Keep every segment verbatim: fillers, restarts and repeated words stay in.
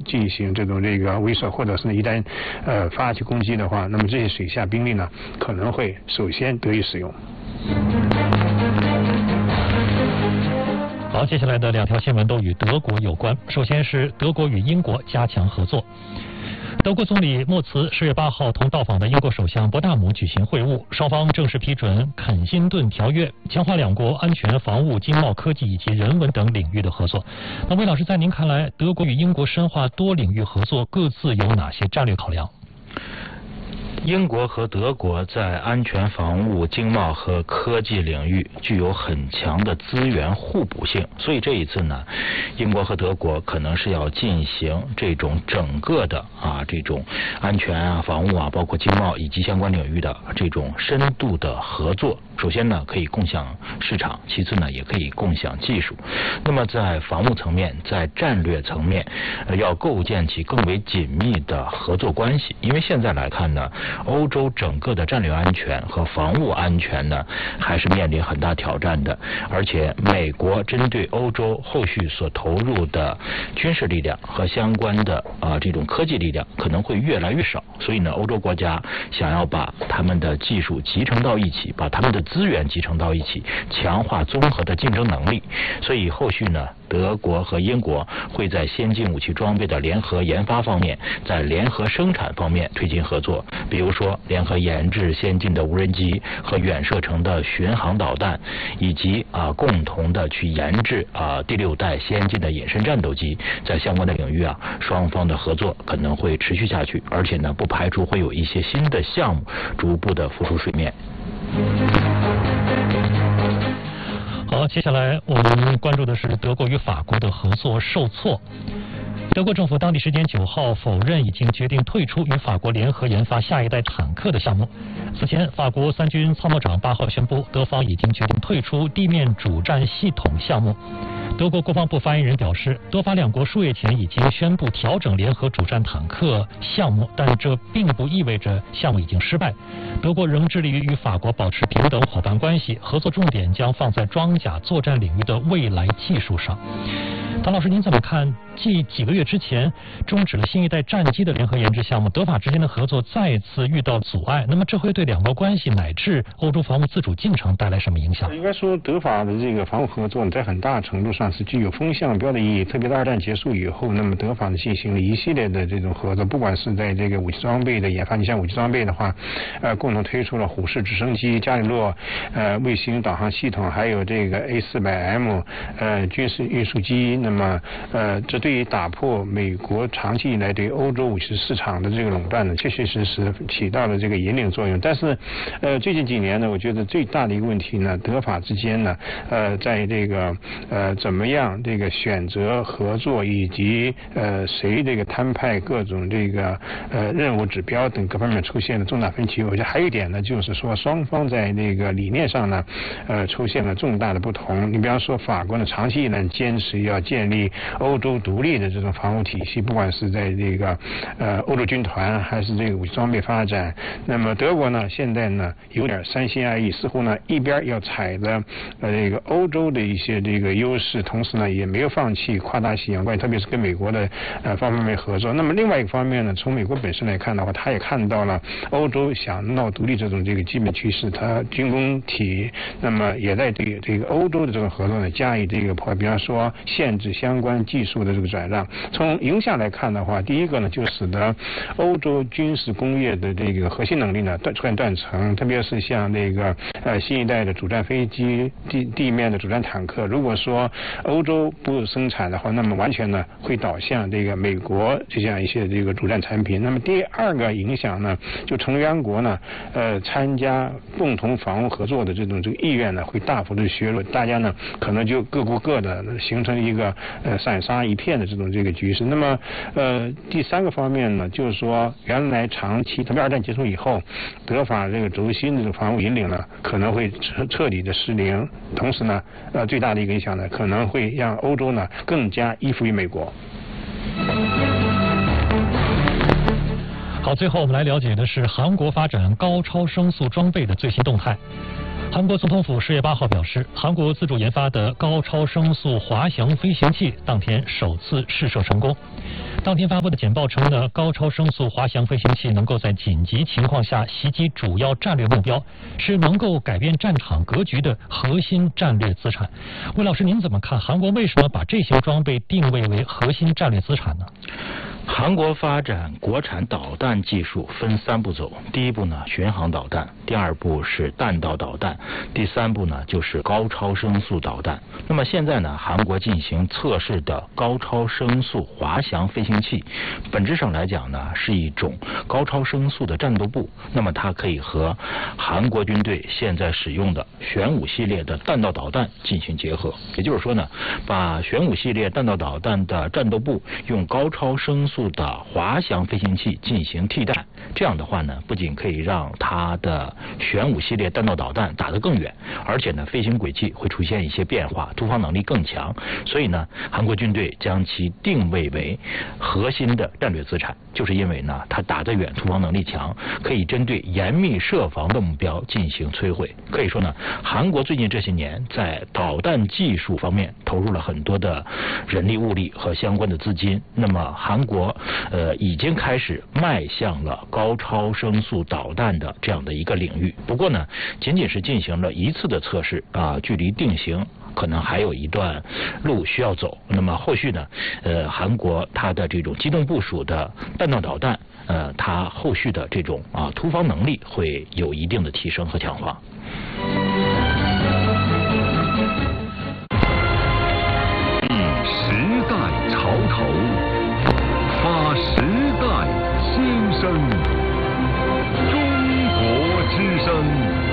进行这种这个威慑，或者是一旦呃发起攻击的话，那么这些水下兵力呢可能会首先得以使用。 好，接下来的两条新闻都与德国有关。首先是德国与英国加强合作。德国总理默茨十月八号同到访的英国首相伯纳姆举行会晤，双方正式批准肯辛顿条约，强化两国安全、防务、经贸、科技以及人文等领域的合作。那魏老师，在您看来，德国与英国深化多领域合作各自有哪些战略考量？ 英国和德国在安全防务、经贸和科技领域具有很强的资源互补性，所以这一次呢，英国和德国可能是要进行这种整个的啊这种安全啊、防务啊，包括经贸以及相关领域的这种深度的合作。首先呢，可以共享市场；其次呢，也可以共享技术。那么在防务层面，在战略层面，呃，要构建起更为紧密的合作关系。因为现在来看呢，欧洲整个的战略安全和防务安全呢，还是面临很大挑战的。而且，美国针对欧洲后续所投入的军事力量和相关的啊、呃、这种科技力量可能会越来越少。所以呢，欧洲国家想要把他们的技术集成到一起，把他们的资源集成到一起，强化综合的竞争能力。所以后续呢，德国和英国会在先进武器装备的联合研发方面，在联合生产方面推进合作，比如说联合研制先进的无人机和远射程的巡航导弹，以及啊共同的去研制啊第六代先进的隐身战斗机。在相关的领域啊，双方的合作可能会持续下去，而且呢，不排除会有一些新的项目逐步的浮出水面。 好，接下来我们关注的是德国与法国的合作受挫。德国政府当地时间九号否认已经决定退出与法国联合研发下一代坦克的项目。此前，法国三军参谋长八号宣布，德方已经决定退出地面主战系统项目。德国国防部发言人表示，德法两国数月前已经宣布调整联合主战坦克项目，但这并不意味着项目已经失败。德国仍致力于与法国保持平等伙伴关系，合作重点将放在装甲作战领域的未来技术上。唐老师，您怎么看？继几个月之前终止了新一代战机的联合研制项目，德法之间的合作再次遇到阻碍，那么这会对两国关系乃至欧洲防务自主进程带来什么影响？ 应该说，德法的这个防务合作在很大程度上是具有风向标的意义。特别是二战结束以后，那么德法呢进行了一系列的这种合作，不管是在这个武器装备的研发，你像武器装备的话，呃，共同推出了虎式直升机、加里洛呃卫星导航系统，还有这个 A 四百 M 呃军事运输机。那么呃，这对于打破美国长期以来对欧洲武器市场的这个垄断呢，确确实实起到了这个引领作用。但是，呃，最近几年呢，我觉得最大的一个问题呢，德法之间呢，呃，在这个呃怎么样这个选择合作以及呃谁这个摊派各种这个呃任务指标等各方面出现了重大分歧。我觉得还有一点呢，就是说双方在那个理念上呢，呃出现了重大的不同。你比方说法国呢，长期以来坚持要建立欧洲独立的这种防务体系，不管是在这个呃欧洲军团还是这个武器装备发展。那么德国呢，现在呢有点三心二意，似乎呢一边要踩着呃这个欧洲的一些这个优势，同时呢也没有放弃跨大西洋关系，特别是跟美国的呃方面合作。那么另外一个方面呢，从美国本身来看的话，他也看到了欧洲想闹独立这种这个基本趋势，他军工体那么也在对这个欧洲的这种合作呢加以这个破，比方说限制相关技术的这个转让。从影响来看的话，第一个呢就使得欧洲军事工业的这个核心能力呢断出现断层，特别是像这个呃新一代的主战飞机、地地面的主战坦克，如果说欧洲不生产的话，那么完全呢会导向这个美国这样一些这个主战产品。那么第二个影响呢，就成员国呢呃参加共同防务合作的这种这个意愿呢会大幅的削弱，大家呢可能就各顾各的，形成一个呃散沙一片的这种这个局势。那么呃第三个方面呢，就是说原来长期特别二战结束以后，德法这个轴心的这个防务引领呢可能会彻彻底的失灵，同时呢呃最大的一个影响呢可能会让欧洲呢更加依附于美国。 好，最后我们来了解的是韩国发展高超声速装备的最新动态。 韩国总统府十月八号表示，韩国自主研发的高超声速滑翔飞行器当天首次试射成功。当天发布的简报称呢，高超声速滑翔飞行器能够在紧急情况下袭击主要战略目标，是能够改变战场格局的核心战略资产。魏老师，您怎么看？韩国为什么把这些装备定位为核心战略资产呢？ 韩国发展国产导弹技术分三步走，第一步呢巡航导弹，第二步是弹道导弹，第三步呢就是高超声速导弹。那么现在呢，韩国进行测试的高超声速滑翔飞行器，本质上来讲呢是一种高超声速的战斗部，那么它可以和韩国军队现在使用的玄武系列的弹道导弹进行结合，也就是说呢，把玄武系列弹道导弹的战斗部用高超声速的滑翔飞行器进行替代，这样的话呢，不仅可以让它的玄武系列弹道导弹打得更远，而且呢，飞行轨迹会出现一些变化，突防能力更强。所以呢，韩国军队将其定位为核心的战略资产，就是因为呢，它打得远，突防能力强，可以针对严密设防的目标进行摧毁。可以说呢，韩国最近这些年在导弹技术方面投入了很多的人力物力和相关的资金。那么韩国呃已经开始迈向了高超声速导弹的这样的一个领域。不过呢，仅仅是进行了一次的测试啊，距离定型可能还有一段路需要走。那么后续呢，呃，韩国它的这种机动部署的弹道导弹，呃，它后续的这种啊突防能力会有一定的提升和强化。 时代潮头，发时代新声，中国之声。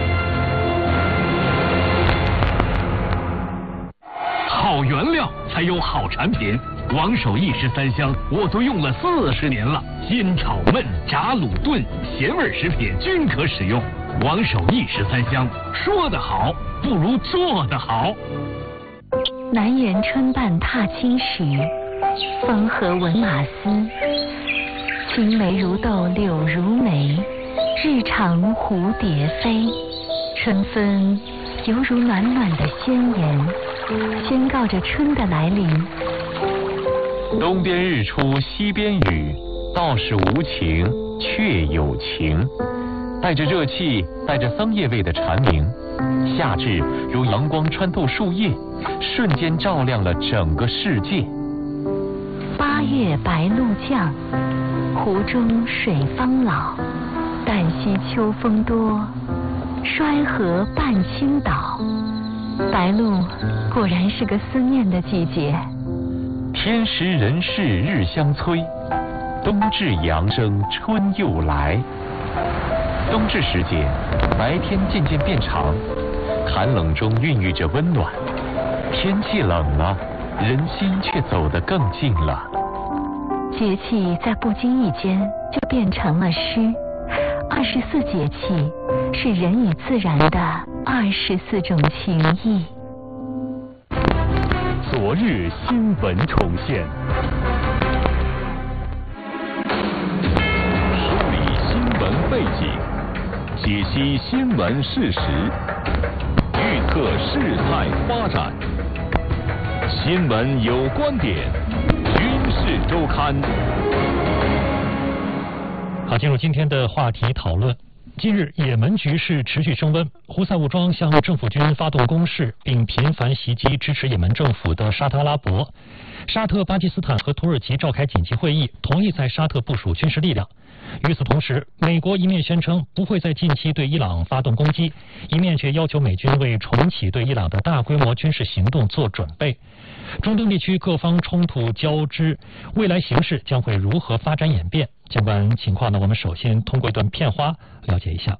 好原料才有好产品，王守义十三香我都用了四十年了，煎炒焖炸卤炖咸味食品均可使用。王守义十三香，说得好不如做得好。 南园春半踏青时，风和闻马嘶。青梅如豆柳如眉，日长蝴蝶飞。春分犹如暖暖的宣言，宣告着春的来临。 东边日出西边雨，道是无晴却有晴。带着热气，带着桑叶味的蝉鸣，夏至如阳光穿透树叶，瞬间照亮了整个世界。 八月白露降，湖中水方老。旦夕秋风多，衰河半倾倒。白露果然是个思念的季节。 天时人事日相催，冬至阳生春又来。冬至时节，白天渐渐变长，寒冷中孕育着温暖。天气冷了，人心却走得更近了。 节气在不经意间就变成了诗。二十四节气是人与自然的二十四种情谊。 昨日新闻重现，梳理新闻背景，解析新闻事实，预测事态发展。新闻有观点，军事周刊。 好，进入今天的话题讨论。近日，也门局势持续升温，胡塞武装向政府军发动攻势，并频繁袭击支持也门政府的沙特阿拉伯。沙特、巴基斯坦和土耳其召开紧急会议，同意在沙特部署军事力量。与此同时，美国一面宣称不会在近期对伊朗发动攻击，一面却要求美军为重启对伊朗的大规模军事行动做准备。中东地区各方冲突交织，未来形势将会如何发展演变？相关情况呢，我们首先通过一段片花了解一下。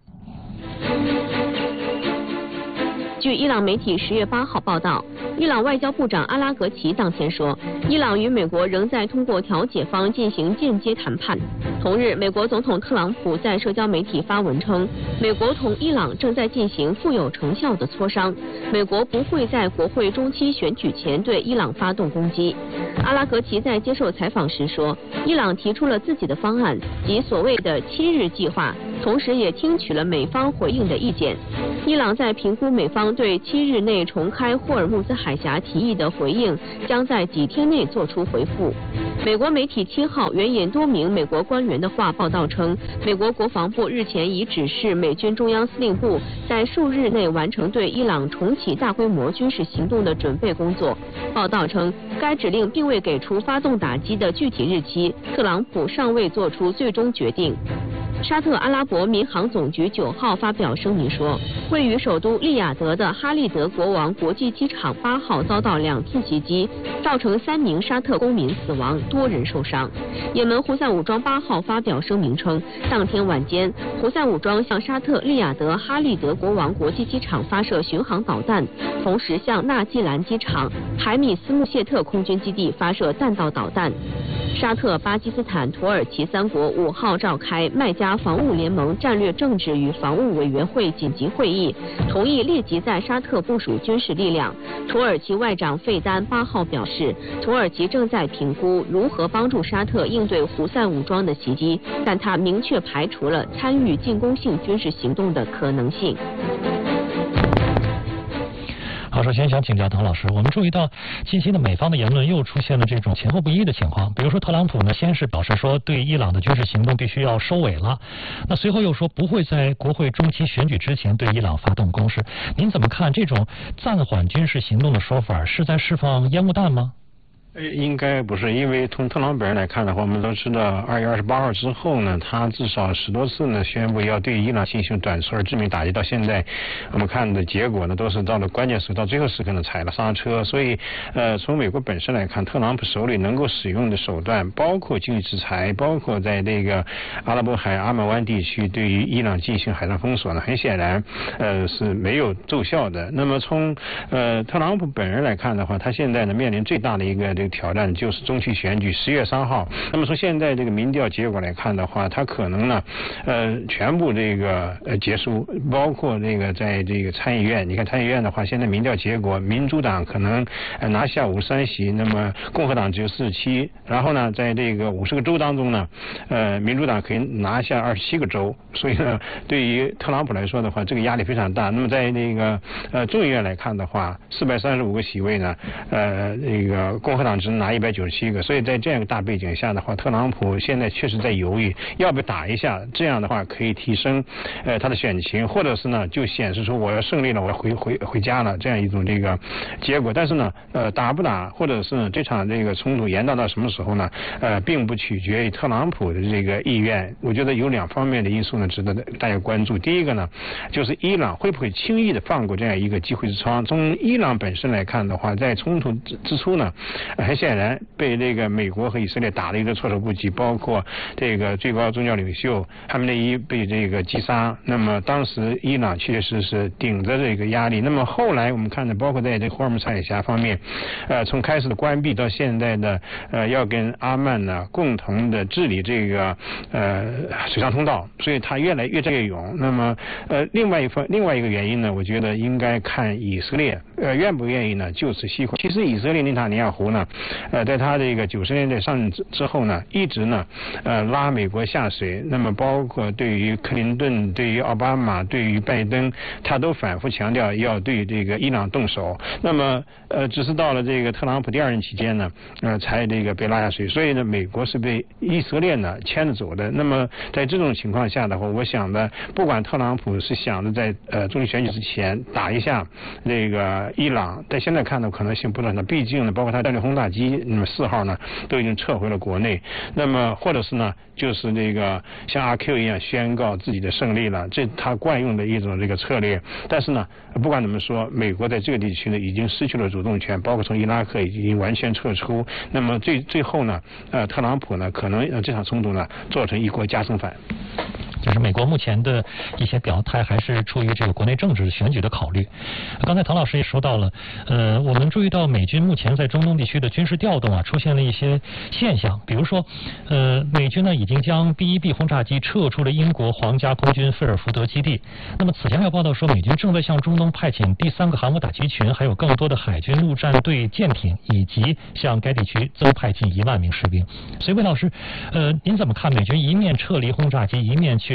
据伊朗媒体十月八号报道，伊朗外交部长阿拉格齐当天说，伊朗与美国仍在通过调解方进行间接谈判。同日，美国总统特朗普在社交媒体发文称，美国同伊朗正在进行富有成效的磋商，美国不会在国会中期选举前对伊朗发动攻击。阿拉格齐在接受采访时说，伊朗提出了自己的方案，即所谓的七日计划， 同时也听取了美方回应的意见。伊朗在评估美方对七日内重开霍尔木兹海峡提议的回应，将在几天内做出回复。美国媒体七号援引多名美国官员的话报道称，美国国防部日前已指示美军中央司令部在数日内完成对伊朗重启大规模军事行动的准备工作。报道称，该指令并未给出发动打击的具体日期，特朗普尚未做出最终决定。沙特阿拉伯民航总局九号发表声明说，位于首都利雅得的哈利德国王国际机场八号遭到两次袭击，造成三名沙特公民死亡，多人受伤。也门胡塞武装八号发表声明称，当天晚间，胡塞武装向沙特利雅得哈利德国王国际机场发射巡航导弹，同时向纳季兰机场海米斯穆谢特空军基地发射弹道导弹。沙特、巴基斯坦、土耳其三国五号召开麦加防务联盟战略政治与防务委员会紧急会议，同意立即在沙特部署军事力量。土耳其外长费丹八号表示，土耳其正在评估如何帮助沙特应对胡塞武装的袭击，但他明确排除了参与进攻性军事行动的可能性。 好，首先想请教唐老师，我们注意到近期的美方的言论又出现了这种前后不一的情况。比如说，特朗普呢先是表示说对伊朗的军事行动必须要收尾了，那随后又说不会在国会中期选举之前对伊朗发动攻势。您怎么看这种暂缓军事行动的说法，是在释放烟雾弹吗？ 应该不是，因为从特朗普本人来看的话，我们都知道，二月二十八号之后呢，他至少十多次呢宣布要对伊朗进行短促而致命打击，到现在我们看的结果呢，都是到了关键时刻，到最后时刻呢踩了刹车。所以，呃，从美国本身来看，特朗普手里能够使用的手段，包括经济制裁，包括在这个阿拉伯海阿曼湾地区对于伊朗进行海上封锁呢，很显然，呃，是没有奏效的。那么从呃特朗普本人来看的话，他现在呢面临最大的一个这个挑战就是中期选举十月三号。那么从现在这个民调结果来看的话，他可能呢，呃，全部这个呃结束，包括这个在这个参议院，你看参议院的话，现在民调结果，民主党可能呃拿下五十三席，那么共和党只有四十七，然后呢，在这个五十个州当中呢，呃，民主党可以拿下二十七个州，所以呢，对于特朗普来说的话，这个压力非常大。那么在那个呃众议院来看的话，四百三十五个席位呢，呃，那个共和党只能拿一百九十七个，所以在这样一个大背景下的话，特朗普现在确实在犹豫要不要打一下，这样的话可以提升呃他的选情，或者是呢就显示出我要胜利了，我要回回回家了这样一种这个结果。但是呢，呃打不打，或者是呢这场这个冲突延宕到什么时候呢？呃，并不取决于特朗普的这个意愿。我觉得有两方面的因素呢值得大家关注。第一个呢，就是伊朗会不会轻易的放过这样一个机会之窗？从伊朗本身来看的话，在冲突之之初呢，很显然被这个美国和以色列打了一个措手不及，包括这个最高宗教领袖哈梅内伊被这个击杀。那么当时伊朗确实是顶着这个压力。那么后来我们看的，包括在这个霍尔木兹海峡方面，呃，从开始的关闭到现在的呃要跟阿曼呢共同的治理这个呃水上通道，所以他越来越战越勇。那么呃另外一方另外一个原因呢，我觉得应该看以色列呃愿不愿意呢就此息口。其实以色列内塔尼亚胡呢，呃在他这个九十年代上任之之后呢，一直呢呃拉美国下水。那么包括对于克林顿、对于奥巴马、对于拜登，他都反复强调要对这个伊朗动手。那么呃只是到了这个特朗普第二任期间呢，呃才这个被拉下水。所以呢，美国是被以色列呢牵着走的。那么在这种情况下的话，我想呢，不管特朗普是想着在呃中期选举之前打一下这个伊朗，但现在看的可能性不是很大。毕竟呢，包括他战略轰炸机那么四号呢都已经撤回了国内。那么或者是呢，就是这个像阿 Q 一样宣告自己的胜利了，这他惯用的一种这个策略。但是呢，不管怎么说，美国在这个地区呢已经失去了主动权，包括从伊拉克已经完全撤出。那么最最后呢，呃，特朗普呢可能让这场冲突呢做成一锅加生饭。 就是美国目前的一些表态还是出于这个国内政治选举的考虑。刚才唐老师也说到了，呃，我们注意到美军目前在中东地区的军事调动啊，出现了一些现象，比如说，呃，美军呢已经将 B 一 B 轰炸机撤出了英国皇家空军菲尔福德基地。那么此前有报道说，美军正在向中东派遣第三个航母打击群，还有更多的海军陆战队舰艇，以及向该地区增派近一万名士兵。所以魏老师，呃，您怎么看美军一面撤离轰炸机，一面去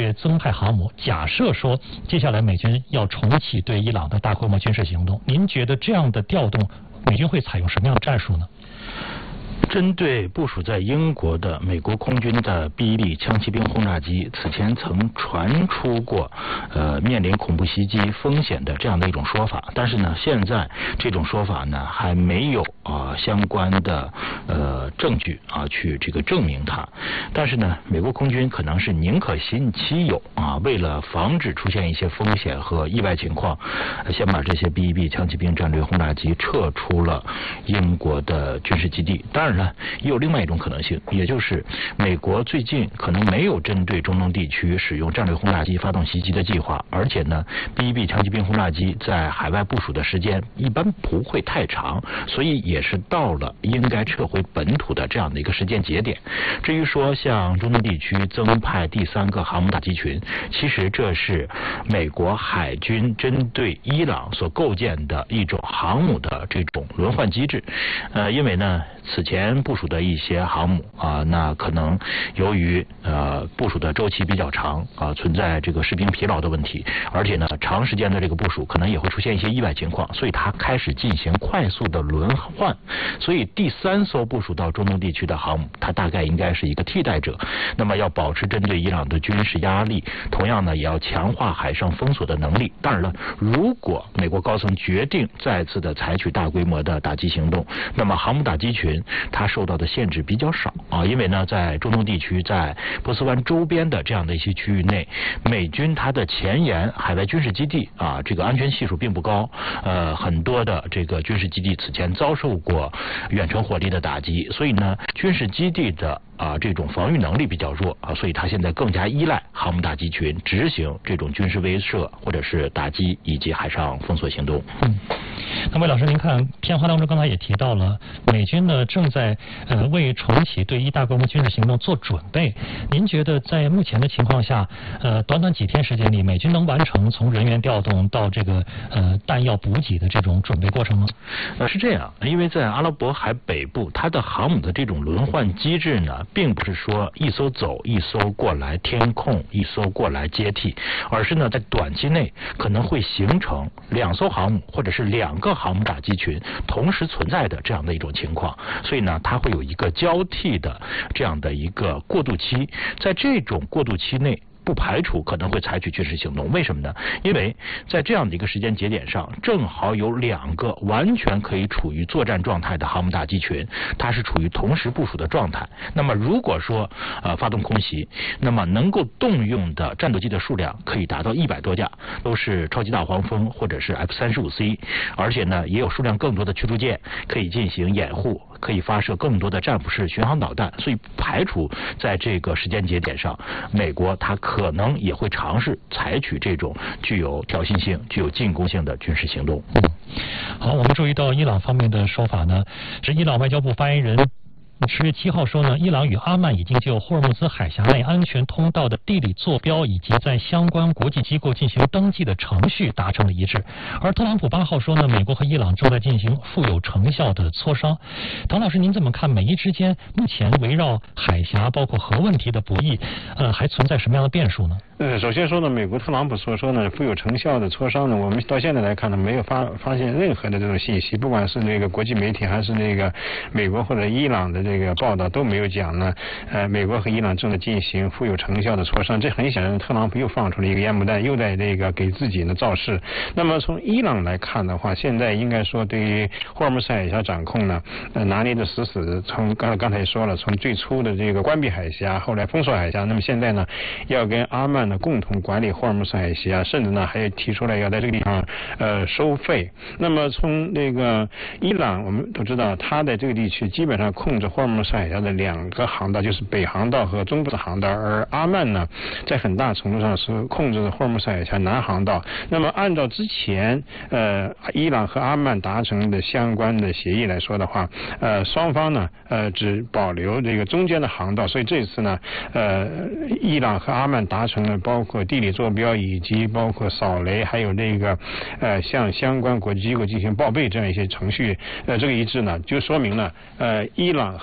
却增派航母。假设说接下来美军要重启对伊朗的大规模军事行动，您觉得这样的调动，美军会采用什么样的战术呢？ 针对部署在英国的美国空军的 B 一 B 枪骑兵轰炸机，此前曾传出过呃面临恐怖袭击风险的这样的一种说法，但是呢，现在这种说法呢还没有啊、呃、相关的呃证据啊去这个证明它。但是呢，美国空军可能是宁可信其有啊，为了防止出现一些风险和意外情况，先把这些 B 一 B 枪骑兵战略轰炸机撤出了英国的军事基地。当然了，也有另外一种可能性，也就是美国最近可能没有针对中东地区使用战略轰炸机发动袭击的计划，而且呢 B 一 B 枪骑兵轰炸机在海外部署的时间一般不会太长，所以也是到了应该撤回本土的这样的一个时间节点。至于说向中东地区增派第三个航母打击群，其实这是美国海军针对伊朗所构建的一种航母的这种轮换机制。呃，因为呢此前部署的一些航母啊，那可能由于呃部署的周期比较长啊，存在这个士兵疲劳的问题，而且呢长时间的这个部署可能也会出现一些意外情况，所以它开始进行快速的轮换。所以第三艘部署到中东地区的航母，它大概应该是一个替代者。那么要保持针对伊朗的军事压力，同样呢也要强化海上封锁的能力。当然了，如果美国高层决定再次的采取大规模的打击行动，那么航母打击群它受到的限制比较少啊，因为呢，在中东地区，在波斯湾周边的这样的一些区域内，美军它的前沿海外军事基地啊，这个安全系数并不高，呃，很多的这个军事基地此前遭受过远程火力的打击，所以呢，军事基地的啊这种防御能力比较弱啊，所以它现在更加依赖航母打击群执行这种军事威慑或者是打击以及海上封锁行动。 嗯，那魏老师，您看片花当中刚才也提到了，美军呢正在呃为重启对伊大规模军事行动做准备。您觉得在目前的情况下，呃，短短几天时间里，美军能完成从人员调动到这个呃弹药补给的这种准备过程吗？ 呃，是这样，因为在阿拉伯海北部，它的航母的这种轮换机制呢，并不是说一艘走一艘过来填空，一艘过来接替，而是呢在短期内可能会形成两艘航母或者是两个航母打击群同时存在的这样的一种情况，所以呢它会有一个交替的这样的一个过渡期，在这种过渡期内不排除可能会采取军事行动。为什么呢？因为在这样的一个时间节点上，正好有两个完全可以处于作战状态的航母打击群，它是处于同时部署的状态。那么如果说呃发动空袭，那么能够动用的战斗机的数量可以达到一百多架，都是超级大黄蜂或者是 F 三十五 C， 而且呢也有数量更多的驱逐舰可以进行掩护，可以发射更多的战斧式巡航导弹，所以不排除在这个时间节点上，美国它可能也会尝试采取这种具有挑衅性、具有进攻性的军事行动。 嗯，好，我们注意到伊朗方面的说法呢，是伊朗外交部发言人十月七号说呢，伊朗与阿曼已经就霍尔木兹海峡内安全通道的地理坐标以及在相关国际机构进行登记的程序达成了一致。而特朗普八号说呢，美国和伊朗正在进行富有成效的磋商。唐老师，您怎么看美伊之间目前围绕海峡包括核问题的博弈，呃，还存在什么样的变数呢？ 呃，首先说呢，美国特朗普所说呢富有成效的磋商呢，我们到现在来看呢，没有发发现任何的这种信息，不管是那个国际媒体还是那个美国或者伊朗的这个报道都没有讲呢，呃，美国和伊朗正在进行富有成效的磋商。这很显然，特朗普又放出了一个烟幕弹，又在这个给自己呢造势。那么从伊朗来看的话，现在应该说对于霍尔木兹海峡掌控呢，呃，拿捏的死死的。从刚才刚才也说了，从最初的这个关闭海峡，后来封锁海峡，那么现在呢，要跟阿曼呢共同管理霍尔木兹海峡，甚至呢还提出来要在这个地方呃收费。那么从那个伊朗，我们都知道，它在这个地区基本上控制霍尔木兹海峡的两个航道，就是北航道和中部的航道，而阿曼呢，在很大程度上是控制霍尔木兹海峡南航道。那么按照之前呃伊朗和阿曼达成的相关的协议来说的话，呃双方呢呃只保留这个中间的航道，所以这次呢呃伊朗和阿曼达成了包括地理坐标以及包括扫雷，还有这个呃向相关国际机构进行报备这样一些程序，呃这个一致呢，就说明了呃伊朗和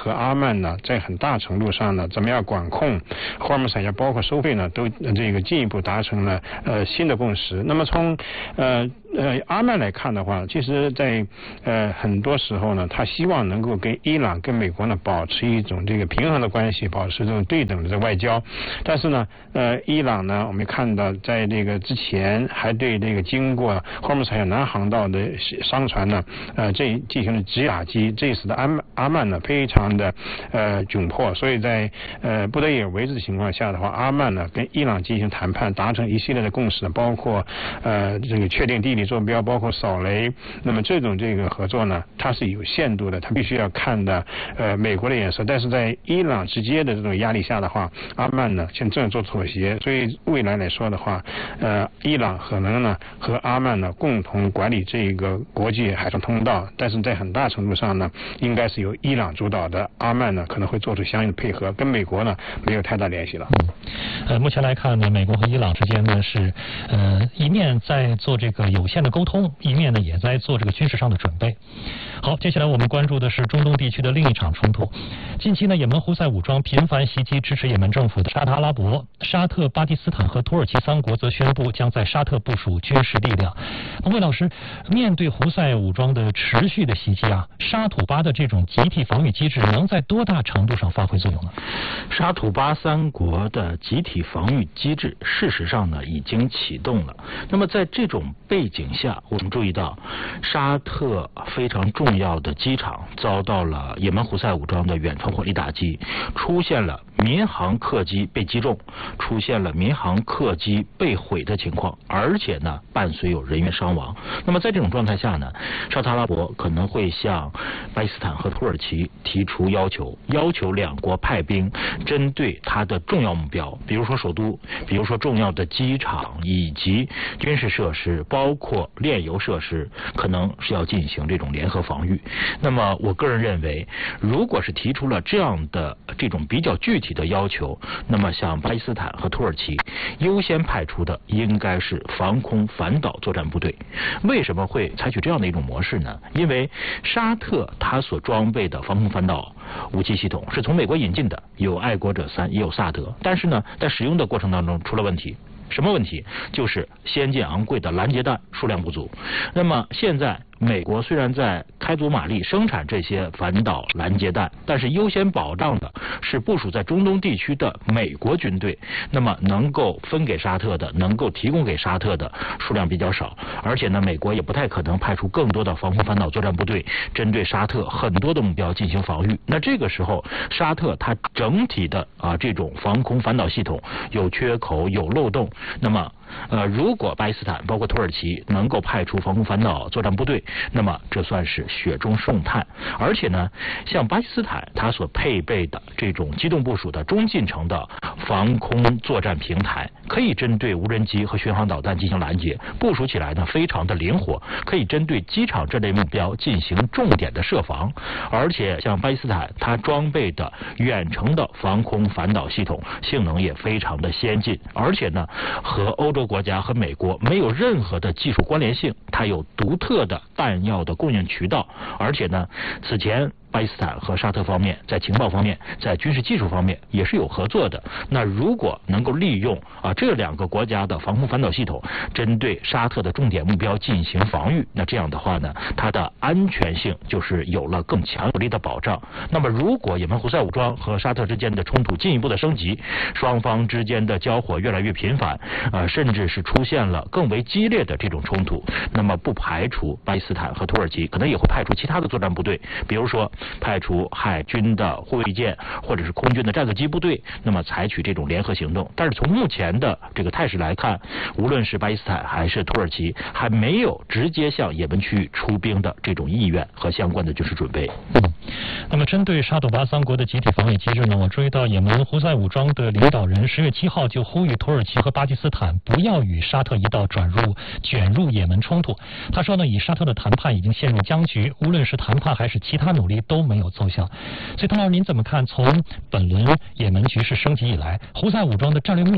和阿曼呢，在很大程度上呢，怎么样管控霍尔木兹海峡，包括收费呢，都这个进一步达成了呃新的共识。那么从呃呃阿曼来看的话，其实在呃很多时候呢，他希望能够跟伊朗、跟美国呢保持一种这个平衡的关系，保持这种对等的外交。但是呢，呃，伊朗呢，我们看到在这个之前还对这个经过霍尔木兹海峡南航道的商船呢，呃，这进行了直打击，这使得阿阿曼呢非常的呃窘迫。所以在呃不得已而为之的情况下的话，阿曼呢跟伊朗进行谈判，达成一系列的共识，包括呃这个确定地理坐标，包括扫雷。那么这种这个合作呢，它是有限度的，它必须要看的呃美国的眼色。但是在伊朗直接的这种压力下的话，阿曼呢现在正在做妥协，所以未来来说的话，呃，伊朗可能呢和阿曼呢共同管理这个国际海上通道，但是在很大程度上呢，应该是由伊朗主导的，阿曼呢可能会做出相应的配合，跟美国呢没有太大联系了。 嗯，呃，目前来看呢，美国和伊朗之间呢是呃一面在做这个有限的沟通，一面呢也在做这个军事上的准备。好，接下来我们关注的是中东地区的另一场冲突。近期呢，也门胡塞武装频繁袭击支持也门政府的沙特阿拉伯、沙特、巴基斯坦和土耳其三国则宣布将在沙特部署军事力量。那魏老师，面对胡塞武装的持续的袭击啊，沙土巴的这种集体防御机制能在多大程度上发挥作用呢？ 沙土巴三国的集体防御机制，事实上呢已经启动了。那么在这种背景下，我们注意到沙特非常重要的机场遭到了也门胡塞武装的远程火力打击，出现了民航客机被击中，出现了民航客机被毁的情况，而且呢伴随有人员伤亡。那么在这种状态下呢，沙特阿拉伯可能会向巴基斯坦和土耳其提出要求，要求两国派兵针对它的重要目标，比如说首都，比如说重要的机场以及军事设施，包括炼油设施，可能是要进行这种联合防御。那么我个人认为，如果是提出了这样的这种比较具体的要求，那么像巴基斯坦和土耳其优先派出的应该是防空反导作战部队。为什么会采取这样的一种模式呢？因为沙特它所装备的防空反导武器系统是从美国引进的，有爱国者三也有萨德，但是呢在使用的过程当中出了问题。什么问题？就是先进昂贵的拦截弹数量不足。那么现在美国虽然在开足马力生产这些反导拦截弹，但是优先保障的是部署在中东地区的美国军队，那么能够分给沙特的，能够提供给沙特的数量比较少，而且呢美国也不太可能派出更多的防空反导作战部队针对沙特很多的目标进行防御。那这个时候沙特它整体的啊这种防空反导系统有缺口有漏洞，那么呃，如果巴基斯坦包括土耳其能够派出防空反导作战部队，那么这算是雪中送炭。而且呢，像巴基斯坦它所配备的这种机动部署的中近程的防空作战平台，可以针对无人机和巡航导弹进行拦截，部署起来呢非常的灵活，可以针对机场这类目标进行重点的设防。而且像巴基斯坦它装备的远程的防空反导系统性能也非常的先进，而且呢和欧洲国家和美国没有任何的技术关联性，它有独特的弹药的供应渠道，而且呢此前巴基斯坦和沙特方面在情报方面在军事技术方面也是有合作的。那如果能够利用啊这两个国家的防空反导系统针对沙特的重点目标进行防御，那这样的话呢它的安全性就是有了更强有力的保障。那么如果也门胡塞武装和沙特之间的冲突进一步的升级，双方之间的交火越来越频繁，呃甚至是出现了更为激烈的这种冲突，那么不排除巴基斯坦和土耳其可能也会派出其他的作战部队，比如说派出海军的护卫舰或者是空军的战斗机部队，那么采取这种联合行动。但是从目前的这个态势来看，无论是巴基斯坦还是土耳其还没有直接向也门区域出兵的这种意愿和相关的军事准备。 嗯，那么针对沙土巴三国的集体防御机制呢，我注意到也门胡塞武装的领导人十月七号就呼吁土耳其和巴基斯坦不要与沙特一道转入卷入也门冲突。他说呢，以沙特的谈判已经陷入僵局，无论是谈判还是其他努力都没有奏效。所以唐老师您怎么看从本轮也门局势升级以来，胡塞武装的战略目标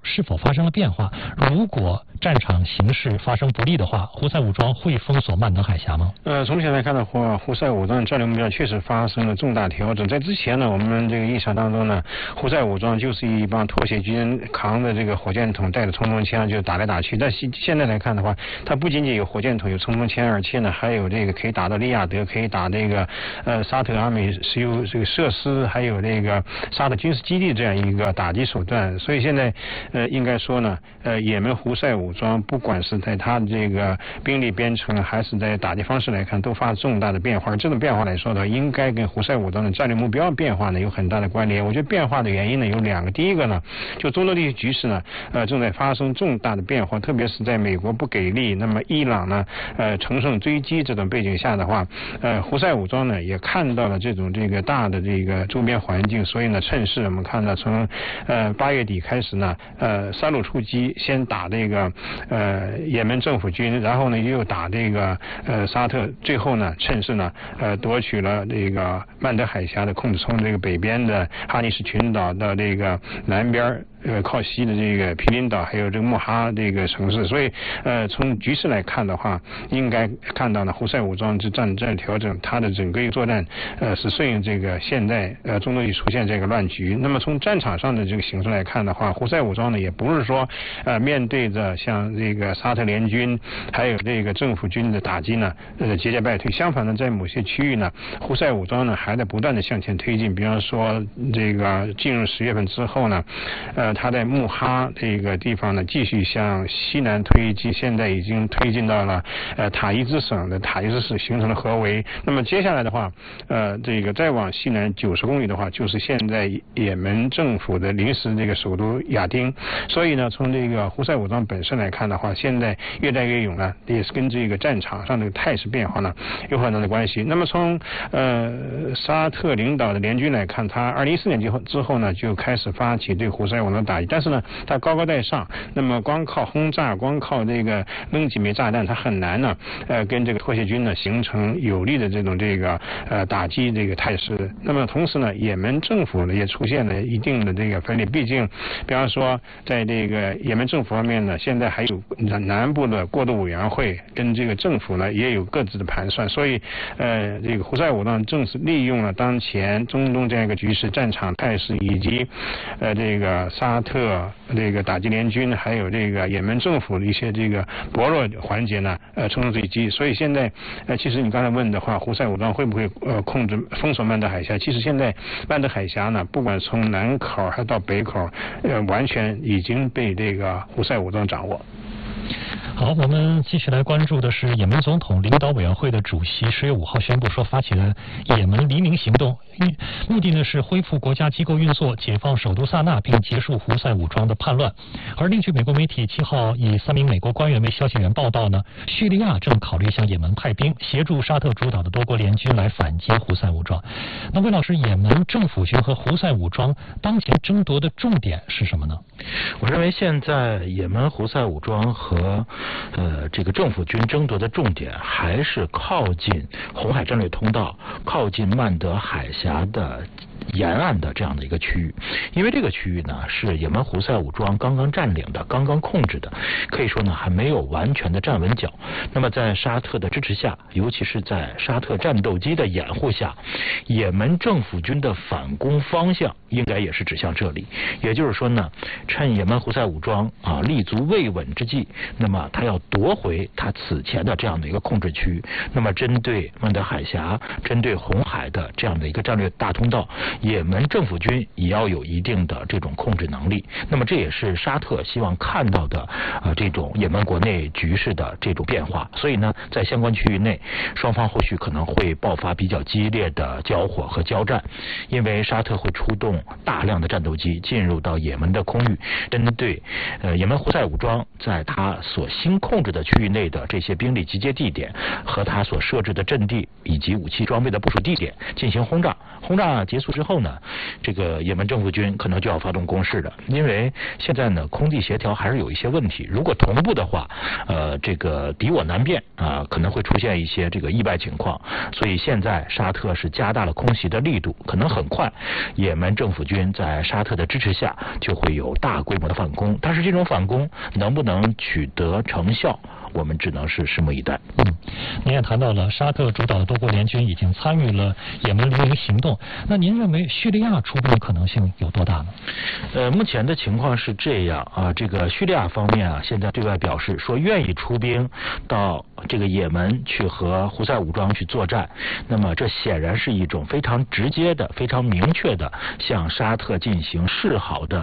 是否发生了变化？如果战场形势发生不利的话，胡塞武装会封锁曼德海峡吗？ 呃，从前来看的话，胡塞武装战略目标确实发生了重大调整。在之前呢，我们这个印象当中呢，胡塞武装就是一帮脱血军扛着这个火箭筒，带着冲锋枪就打来打去。但现现在来看的话，它不仅仅有火箭筒、有冲锋枪，而且呢还有这个可以打到利雅得，可以打这个呃沙特阿美石油这个设施，还有这个沙特军事基地这样一个打击手段。所以现在呃应该说呢，呃也门胡塞武装不管是在它的这个兵力编程，还是在打击方式来看，都发生重大的变化。这种变化来说呢，应该跟胡塞武装的战略目标变化呢有很大的关联。我觉得变化的原因呢有两个，第一个呢，就中东地区局势呢，呃正在发生重大的变化，特别是在美国不给力，那么伊朗呢，呃乘胜追击这种背景下的话，呃胡塞武装呢也看到了这种这个大的这个周边环境，所以呢趁势我们看到从呃八月底开始呢，呃三路出击，先打这个呃也门政府军，然后呢又打这个呃沙特，最后呢趁势呢呃夺取了这个曼德海峡的控制，从这个北边的哈尼什群岛到这个南边呃靠西的这个皮林岛，还有这个穆哈这个城市。所以呃从局势来看的话，应该看到呢胡塞武装之战战调整，它的整个一个作战呃是顺应这个现在呃中东地出现这个乱局。那么从战场上的这个形势来看的话，胡塞武装呢也不是说呃面对着像这个沙特联军还有这个政府军的打击呢呃节节败退，相反呢在某些区域呢胡塞武装呢还在不断的向前推进。比方说这个进入十月份之后呢，呃他在穆哈这个地方呢继续向西南推进，现在已经推进到了呃塔伊兹省的塔伊兹市，形成了合围。那么接下来的话呃这个再往西南九十公里的话，就是现在也门政府的临时这个首都亚丁。所以呢从这个胡塞武装本身来看的话，现在越战越勇呢，也是跟这个战场上的态势变化呢有很大的关系。那么从呃沙特领导的联军来看，他二零一四年之后之后呢就开始发起对胡塞武装打击，但是呢他高高在上，那么光靠轰炸，光靠这个扔几枚炸弹，他很难呢呃跟这个脱血军呢形成有力的这种这个呃打击这个态势。那么同时呢也门政府呢也出现了一定的这个分裂，毕竟比方说在这个也门政府方面呢，现在还有南部的过渡委员会跟这个政府呢也有各自的盘算，所以呃这个胡塞武装正是利用了当前中东这样一个局势、战场态势，以及呃这个沙特这个打击联军还有这个也门政府的一些这个薄弱环节呢呃乘胜追击。所以现在呃其实你刚才问的话，胡塞武装会不会呃控制封锁曼德海峡，其实现在曼德海峡呢不管从南口还到北口呃完全已经被这个胡塞武装掌握。 好，我们继续来关注的是也门总统领导委员会的主席十月五号宣布说，发起了也门黎明行动，目的呢是恢复国家机构运作，解放首都萨那，并结束胡塞武装的叛乱。而另据美国媒体七号以三名美国官员为消息源报道呢，叙利亚正考虑向也门派兵，协助沙特主导的多国联军来反击胡塞武装。那魏老师，也门政府军和胡塞武装当前争夺的重点是什么呢？ 我认为现在也门胡塞武装和呃这个政府军争夺的重点还是靠近红海战略通道，靠近曼德海峡的沿岸的这样的一个区域。因为这个区域呢是也门胡塞武装刚刚占领的，刚刚控制的，可以说呢还没有完全的站稳脚。那么在沙特的支持下，尤其是在沙特战斗机的掩护下，也门政府军的反攻方向应该也是指向这里。也就是说呢，趁也门胡塞武装啊立足未稳之际，那么他要夺回他此前的这样的一个控制区。那么针对曼德海峡、针对红海的这样的一个战略大通道，也门政府军也要有一定的这种控制能力。那么这也是沙特希望看到的呃这种也门国内局势的这种变化。所以呢，在相关区域内，双方后续可能会爆发比较激烈的交火和交战，因为沙特会出动大量的战斗机进入到也门的空域，针对呃也门胡塞武装在他所新控制的区域内的这些兵力集结地点和他所设置的阵地以及武器装备的部署地点进行轰炸。轰炸结束之后呢，这个也门政府军可能就要发动攻势了，因为现在呢空地协调还是有一些问题，如果同步的话，呃这个敌我难辨啊、呃，可能会出现一些这个意外情况。所以现在沙特是加大了空袭的力度，可能很快也门政府军在沙特的支持下就会有大大规模的反攻，但是这种反攻能不能取得成效，我们只能是拭目以待。 嗯，您也谈到了沙特主导的多国联军已经参与了也门黎明行动，那您认为叙利亚出兵可能性有多大呢？ 呃，目前的情况是这样啊，这个叙利亚方面啊，现在对外表示说愿意出兵到这个也门去和胡塞武装去作战，那么这显然是一种非常直接的、非常明确的向沙特进行示好的